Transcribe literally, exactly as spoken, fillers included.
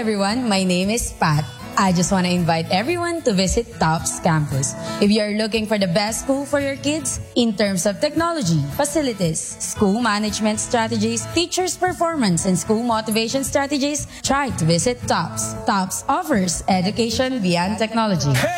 everyone, my name is Pat. I just want to invite everyone to visit TOPS campus. If you are looking for the best school for your kids in terms of technology, facilities, school management strategies, teachers' performance, and school motivation strategies, try to visit TOPS. TOPS offers education beyond technology.